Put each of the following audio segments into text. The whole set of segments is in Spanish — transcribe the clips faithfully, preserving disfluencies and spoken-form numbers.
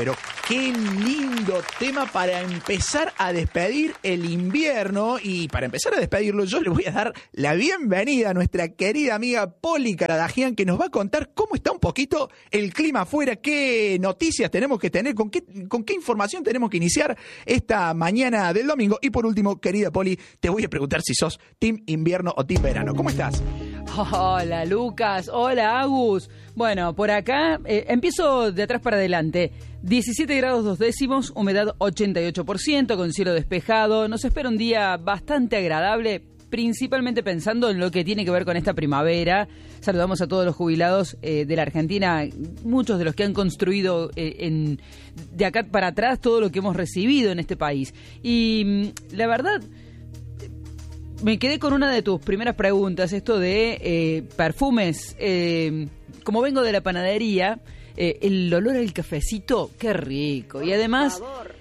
pero qué lindo tema para empezar a despedir el invierno. Y para empezar a despedirlo, yo le voy a dar la bienvenida a nuestra querida amiga Poli Caradagian, que nos va a contar cómo está un poquito el clima afuera, qué noticias tenemos que tener, con qué, con qué información tenemos que iniciar esta mañana del domingo. Y por último, querida Poli, te voy a preguntar si sos team invierno o team verano. ¿Cómo estás? Hola, Lucas. Hola, Agus. Bueno, por acá eh, empiezo de atrás para adelante. diecisiete grados dos décimos, humedad ochenta y ocho por ciento, con cielo despejado. Nos espera un día bastante agradable, principalmente pensando en lo que tiene que ver con esta primavera. Saludamos a todos los jubilados eh, de la Argentina, muchos de los que han construido eh, en, de acá para atrás todo lo que hemos recibido en este país. Y la verdad, me quedé con una de tus primeras preguntas, esto de eh, perfumes. Eh, como vengo de la panadería, eh, el olor al cafecito, qué rico. Y además,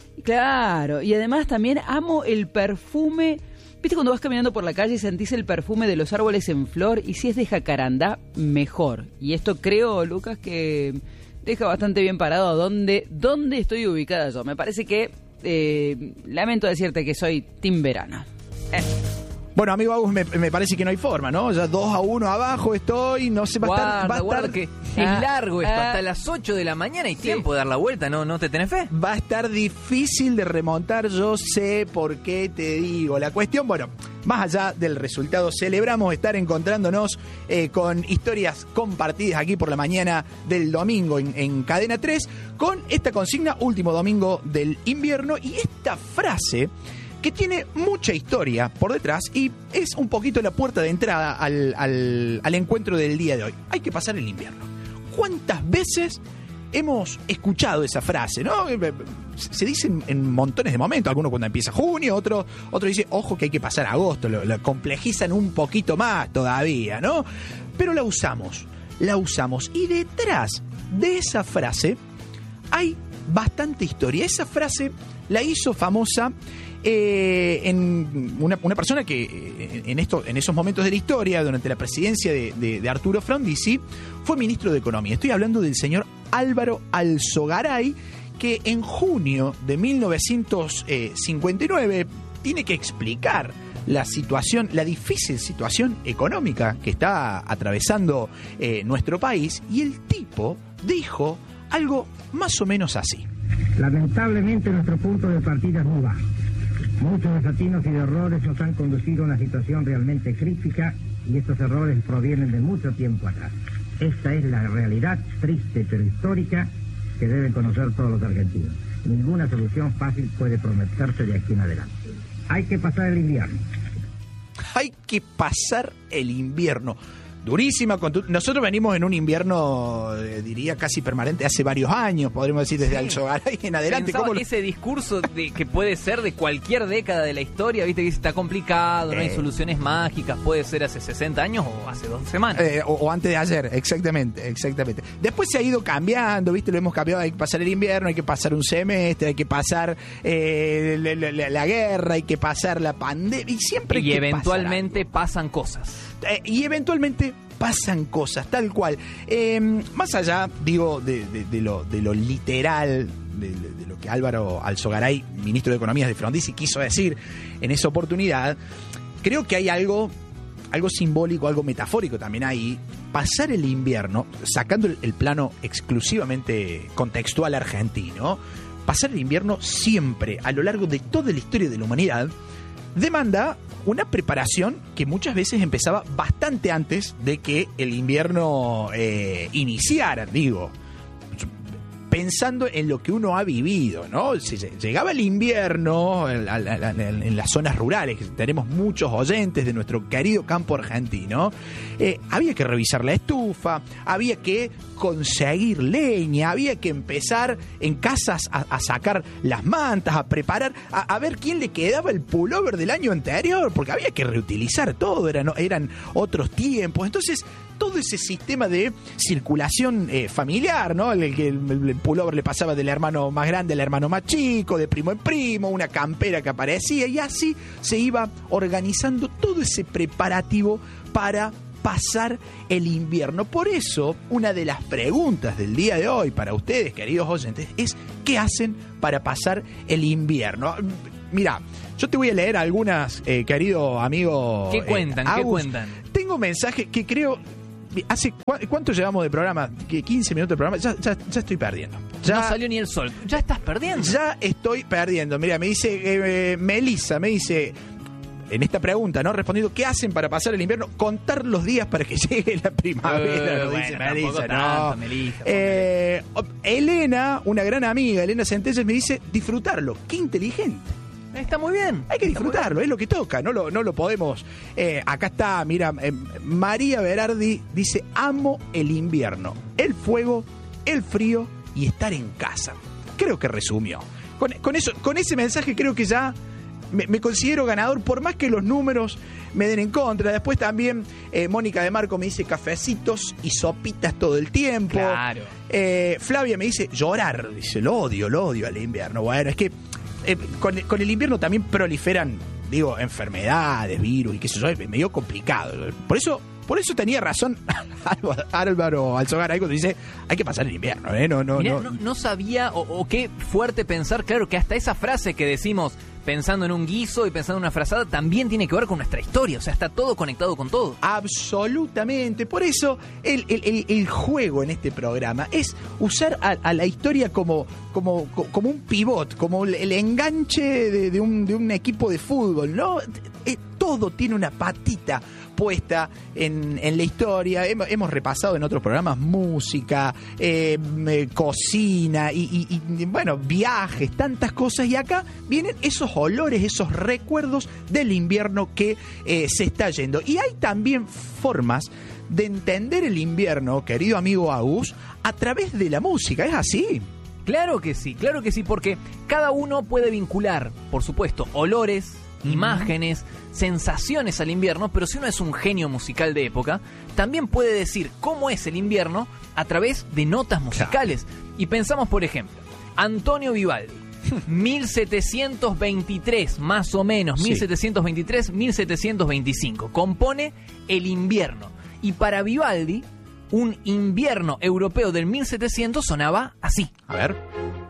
claro, y además también amo el perfume. ¿Viste cuando vas caminando por la calle y sentís el perfume de los árboles en flor? Y si es de jacarandá, mejor. Y esto creo, Lucas, que deja bastante bien parado dónde, dónde estoy ubicada yo. Me parece que, eh, lamento decirte que soy team verano. Eh. Bueno, amigo Agus, me, me parece que no hay forma, ¿no? Ya dos a uno abajo estoy, no sé, va guarda, a estar... Va a guarda estar que ah, es largo esto, ah, hasta las ocho de la mañana hay sí. tiempo de dar la vuelta, ¿no? ¿No te tenés fe? Va a estar difícil de remontar, yo sé por qué te digo. La cuestión, bueno, más allá del resultado, celebramos estar encontrándonos eh, con historias compartidas aquí por la mañana del domingo en, en Cadena tres, con esta consigna, último domingo del invierno, y esta frase que tiene mucha historia por detrás y es un poquito la puerta de entrada al, al, al encuentro del día de hoy. Hay que pasar el invierno. ¿Cuántas veces hemos escuchado esa frase, no? Se dice en, en montones de momentos, algunos cuando empieza junio, otros otro dice, ojo que hay que pasar agosto, lo, lo complejizan un poquito más todavía, ¿no? Pero la usamos, la usamos. Y detrás de esa frase hay bastante historia. Esa frase la hizo famosa Eh, en una, una persona que eh, en, esto, en esos momentos de la historia, durante la presidencia de, de, de Arturo Frondizi, fue ministro de Economía. Estoy hablando del señor Álvaro Alzogaray, que en junio de mil novecientos cincuenta y nueve tiene que explicar la situación, la difícil situación económica que está atravesando eh, nuestro país, y el tipo dijo algo más o menos así. Lamentablemente nuestro punto de partida es muy bajo. Muchos desatinos y de errores nos han conducido a una situación realmente crítica, y estos errores provienen de mucho tiempo atrás. Esta es la realidad triste pero histórica que deben conocer todos los argentinos. Ninguna solución fácil puede prometerse de aquí en adelante. Hay que pasar el invierno. Hay que pasar el invierno. Durísima. Nosotros venimos en un invierno, eh, diría, casi permanente hace varios años, podríamos decir, desde sí. Alzogaray en adelante. ¿Cómo lo... ese discurso de que puede ser de cualquier década de la historia? Viste que está complicado, eh. no hay soluciones mágicas, puede ser hace sesenta años o hace dos semanas. Eh, o, o antes de ayer, exactamente, exactamente. Después se ha ido cambiando, viste, lo hemos cambiado, hay que pasar el invierno, hay que pasar un semestre, hay que pasar eh, la, la, la guerra, hay que pasar la pandemia, y siempre hay y que eventualmente pasan cosas. Eh, y eventualmente pasan cosas, tal cual. Eh, más allá, digo, de, de, de, lo, de lo literal, de, de lo que Álvaro Alzogaray, ministro de Economía de Frondizi, quiso decir en esa oportunidad, creo que hay algo, algo simbólico, algo metafórico también ahí. Pasar el invierno, sacando el, el plano exclusivamente contextual argentino, pasar el invierno siempre, a lo largo de toda la historia de la humanidad, demanda una preparación que muchas veces empezaba bastante antes de que el invierno eh, iniciara, digo, pensando en lo que uno ha vivido, ¿no? Si llegaba el invierno en, en, en las zonas rurales, que tenemos muchos oyentes de nuestro querido campo argentino, eh, había que revisar la estufa, había que conseguir leña, había que empezar en casas a, a sacar las mantas, a preparar, a, a ver quién le quedaba el pullover del año anterior, porque había que reutilizar todo, eran, eran otros tiempos. Entonces, todo ese sistema de circulación eh, familiar, ¿no? El que el, el pullover le pasaba del hermano más grande al hermano más chico, de primo en primo, una campera que aparecía, y así se iba organizando todo ese preparativo para pasar el invierno. Por eso, una de las preguntas del día de hoy para ustedes, queridos oyentes, es ¿qué hacen para pasar el invierno? Mira, yo te voy a leer algunas, eh, querido amigo. ¿Qué cuentan? Eh, ¿Qué Agus. cuentan? Tengo mensajes que creo... Hace ¿Cuánto llevamos de programa? quince minutos de programa. Ya, ya, ya estoy perdiendo. Ya, No salió ni el sol. Ya estás perdiendo. Ya estoy perdiendo. Mira, me dice eh, Melissa, me dice... En esta pregunta, ¿no? Respondiendo, ¿qué hacen para pasar el invierno? Contar los días para que llegue la primavera. Eh, nos bueno, dice tampoco Melissa, tanto, no. Melissa, Eh, Elena, una gran amiga, Elena Centelles, me dice, disfrutarlo. Qué inteligente. Está muy bien. Hay que disfrutarlo, es lo que toca, no lo, no lo podemos. Eh, acá está, mira, eh, María Berardi dice, amo el invierno, el fuego, el frío y estar en casa. Creo que resumió. Con, con, eso, con ese mensaje creo que ya me, me considero ganador, por más que los números me den en contra. Después también eh, Mónica de Marco me dice cafecitos y sopitas todo el tiempo. Claro. Eh, Flavia me dice llorar, dice, lo odio, lo odio al invierno. Bueno, es que Eh, con, con el invierno también proliferan, digo, enfermedades, virus y qué sé yo, es medio complicado. Por eso, por eso tenía razón Álvaro Alzogaray cuando dice hay que pasar el invierno, ¿eh? No, no, Mirá, no. no, no sabía, o, o qué fuerte pensar, claro, que hasta esa frase que decimos pensando en un guiso y pensando en una frazada también tiene que ver con nuestra historia, o sea, está todo conectado con todo. Absolutamente. Por eso el, el, el, el juego en este programa es usar a, a la historia como, como, como un pivot, como el, el enganche de, de, un, de un equipo de fútbol, ¿no? Eh, todo tiene una patita puesta en, en la historia. Hemos, hemos repasado en otros programas música, eh, eh, cocina y, y, y, bueno, viajes, tantas cosas. Y acá vienen esos olores, esos recuerdos del invierno que eh, se está yendo. Y hay también formas de entender el invierno, querido amigo Agus, a través de la música. ¿Es así? Claro que sí, claro que sí, porque cada uno puede vincular, por supuesto, olores, imágenes, sensaciones al invierno, pero si uno es un genio musical de época, también puede decir cómo es el invierno a través de notas musicales. Claro. Y pensamos, por ejemplo, Antonio Vivaldi, mil setecientos veintitrés, más o menos, sí. mil setecientos veintitrés a mil setecientos veinticinco, compone El invierno. Y para Vivaldi, un invierno europeo del mil setecientos sonaba así. A ver...